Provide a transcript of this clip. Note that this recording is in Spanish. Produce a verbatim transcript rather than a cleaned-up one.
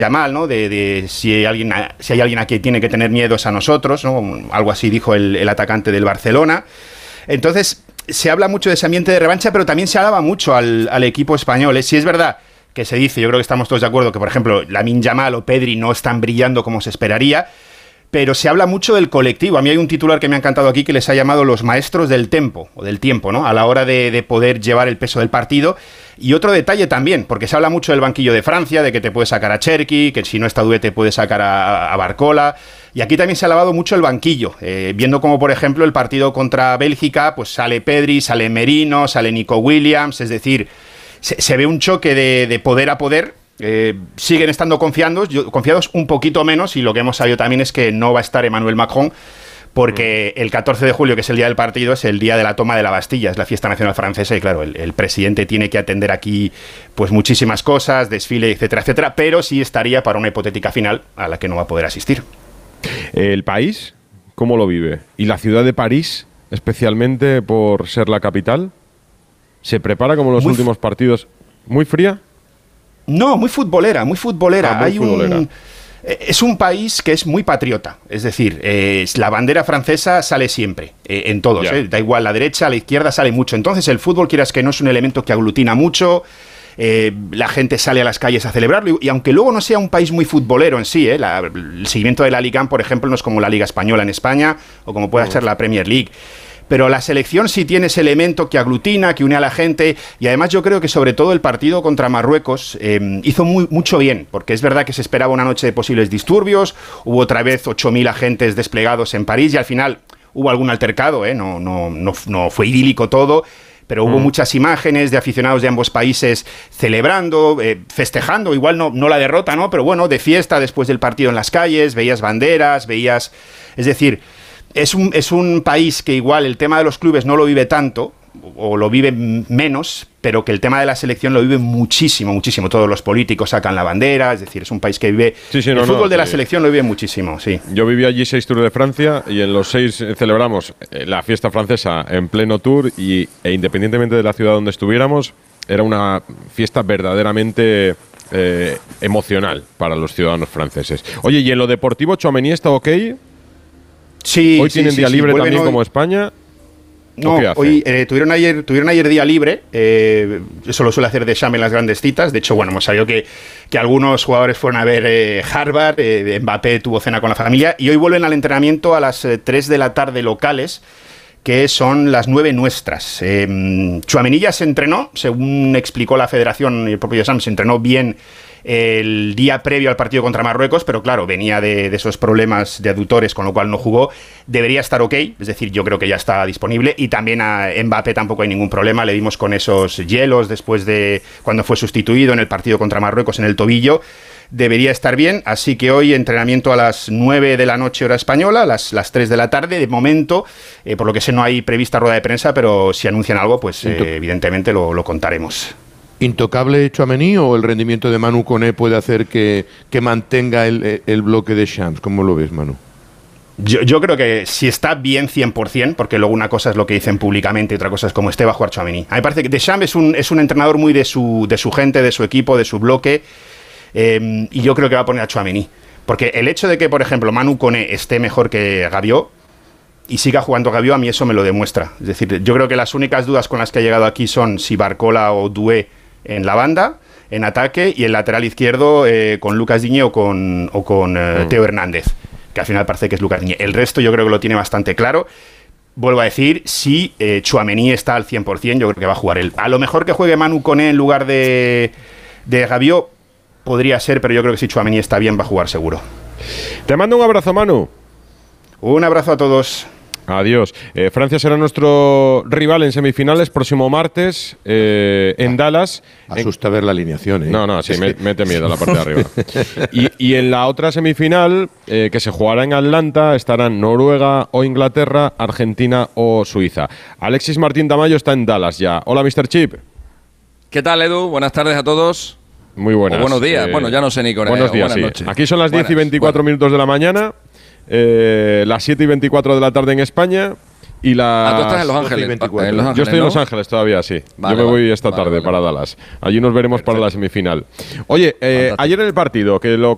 Yamal, ¿no? De, de si hay alguien, si hay alguien a quien tiene que tener miedo es a nosotros, ¿no? Algo así dijo el, el atacante del Barcelona. Entonces, se habla mucho de ese ambiente de revancha, pero también se alaba mucho al, al equipo español. ¿eh? Si es verdad que se dice, yo creo que estamos todos de acuerdo, que por ejemplo Lamine Yamal o Pedri no están brillando como se esperaría, pero se habla mucho del colectivo. A mí hay un titular que me ha encantado aquí que les ha llamado los maestros del tempo, o del tiempo, ¿no? A la hora de, de poder llevar el peso del partido. Y otro detalle también, porque se habla mucho del banquillo de Francia, de que te puede sacar a Cherki, que si no está Doué te puede sacar a, a Barcola. Y aquí también se ha alabado mucho el banquillo, eh, viendo como, por ejemplo, el partido contra Bélgica, pues sale Pedri, sale Merino, sale Nico Williams, es decir, se, se ve un choque de, de poder a poder. Eh, siguen estando confiados, yo, confiados un poquito menos, y lo que hemos sabido también es que no va a estar Emmanuel Macron, porque el catorce de julio, que es el día del partido, es el día de la toma de la Bastilla, es la fiesta nacional francesa, y claro, el, el presidente tiene que atender aquí pues muchísimas cosas, desfile, etcétera, etcétera, pero sí estaría para una hipotética final a la que no va a poder asistir. ¿El país cómo lo vive? ¿Y la ciudad de París, especialmente por ser la capital? ¿Se prepara como en los muy últimos partidos? ¿Muy fría? No, muy futbolera, muy futbolera. Ah, muy Hay futbolera. un... Es un país que es muy patriota, es decir, eh, la bandera francesa sale siempre, eh, en todos, eh, da igual, la derecha, la izquierda sale mucho. Entonces el fútbol, quieras que no, es un elemento que aglutina mucho, eh, la gente sale a las calles a celebrarlo, y, y aunque luego no sea un país muy futbolero en sí, eh, la, el seguimiento de la Liga, por ejemplo, no es como la Liga Española en España, o como pueda ser la Premier League. Pero la selección sí tiene ese elemento que aglutina, que une a la gente, y además yo creo que sobre todo el partido contra Marruecos eh, hizo muy, mucho bien, porque es verdad que se esperaba una noche de posibles disturbios, hubo otra vez ocho mil agentes desplegados en París, y al final hubo algún altercado, ¿eh? no, no, no, no fue idílico todo, pero hubo mm. muchas imágenes de aficionados de ambos países celebrando, eh, festejando, igual no, no la derrota, ¿no? Pero bueno, de fiesta después del partido en las calles, veías banderas, veías... Es decir... Es un, es un país que igual el tema de los clubes no lo vive tanto, o lo vive menos, pero que el tema de la selección lo vive muchísimo, muchísimo. Todos los políticos sacan la bandera, es decir, es un país que vive... Sí, sí, el no, fútbol no, de la sí. selección lo vive muchísimo, sí. Yo viví allí seis Tours de Francia, y en los seis celebramos la fiesta francesa en pleno tour, y, e independientemente de la ciudad donde estuviéramos, era una fiesta verdaderamente... Eh, emocional para los ciudadanos franceses. Oye, ¿y en lo deportivo Tchouaméni está ok? Sí, hoy sí, tienen sí, día sí, libre también hoy, como España. No, hoy eh, tuvieron ayer tuvieron ayer día libre. Eh, eso lo suele hacer Deschamps en las grandes citas. De hecho, bueno, hemos sabido que, que algunos jugadores fueron a ver eh, Harvard. Eh, Mbappé tuvo cena con la familia y hoy vuelven al entrenamiento a las eh, tres de la tarde locales, que son las nueve nuestras. Eh, Tchouaméni ya se entrenó, según explicó la Federación y el propio Deschamps, se entrenó bien el día previo al partido contra Marruecos, pero claro, venía de, de esos problemas de aductores, con lo cual no jugó. Debería estar ok, es decir, yo creo que ya está disponible, y también a Mbappé tampoco hay ningún problema, le dimos con esos hielos después de cuando fue sustituido en el partido contra Marruecos en el tobillo. Debería estar bien, así que hoy entrenamiento a las nueve de la noche hora española, las, las tres de la tarde, de momento, eh, por lo que sé no hay prevista rueda de prensa, pero si anuncian algo, pues eh, evidentemente lo, lo contaremos. ¿Intocable Tchouaméni o el rendimiento de Manu Koné puede hacer que, que mantenga el, el bloque de Champs? ¿Cómo lo ves, Manu? Yo, yo creo que si está bien cien por ciento, porque luego una cosa es lo que dicen públicamente y otra cosa es como esté, va a jugar Tchouaméni. A mí me parece que Deschamps es un, es un entrenador muy de su, de su gente, de su equipo, de su bloque, eh, y yo creo que va a poner a Tchouaméni. Porque el hecho de que, por ejemplo, Manu Koné esté mejor que Gabiot y siga jugando Gabiot, a mí eso me lo demuestra. Es decir, yo creo que las únicas dudas con las que ha llegado aquí son si Barcola o Doué en la banda, en ataque, y el lateral izquierdo eh, con Lucas Digne o con, o con eh, mm. Teo Hernández, que al final parece que es Lucas Digne. El resto yo creo que lo tiene bastante claro. Vuelvo a decir, si eh, Tchouaméni está al cien por ciento, yo creo que va a jugar él. A lo mejor que juegue Manu Koné en lugar de, de Gabiot, podría ser, pero yo creo que si Tchouaméni está bien, va a jugar seguro. Te mando un abrazo, Manu. Un abrazo a todos. Adiós. Eh, Francia será nuestro rival en semifinales próximo martes eh, en Dallas. Asusta en... ver la alineación, ¿eh? No, no, sí, me, mete miedo a la parte de arriba. Y, y en la otra semifinal, eh, que se jugará en Atlanta, estarán Noruega o Inglaterra, Argentina o Suiza. Alexis Martín Tamayo está en Dallas ya. Hola, mister Chip. ¿Qué tal, Edu? Buenas tardes a todos. Muy buenas. O buenos días. Eh, bueno, ya no sé ni con Buenos días, buenas sí. noches. Aquí son las diez buenas, y veinticuatro bueno. minutos de la mañana. Eh, las siete y veinticuatro de la tarde en España y las... Ah, tú estás en Los Ángeles. En Los Ángeles, Yo estoy ¿no? en Los Ángeles todavía, sí. Vale, Yo me voy vale, esta vale, tarde vale. para Dallas. Allí nos veremos Perfecto. Para la semifinal. Oye, eh, ayer en el partido, que lo